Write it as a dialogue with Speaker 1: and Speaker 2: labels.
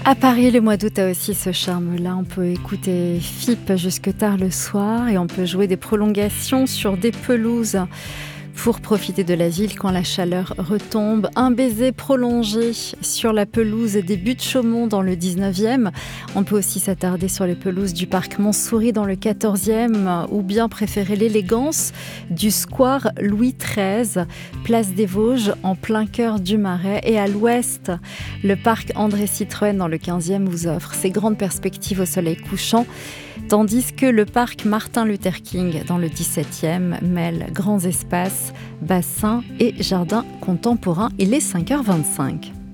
Speaker 1: À Paris, le mois d'août a aussi ce charme-là. On peut écouter FIP jusque tard le soir et on peut jouer des prolongations sur des pelouses pour profiter de la ville quand la chaleur retombe. Un baiser prolongé sur la pelouse des Buttes-Chaumont dans le 19e. On peut aussi s'attarder sur les pelouses du parc Montsouris dans le 14e ou bien préférer l'élégance du square Louis XIII, place des Vosges en plein cœur du Marais. Et à l'ouest, le parc André Citroën dans le 15e vous offre ses grandes perspectives au soleil couchant, tandis que le parc Martin Luther King dans le 17e mêle grands espaces, bassins et jardins contemporains. Il est 5h25.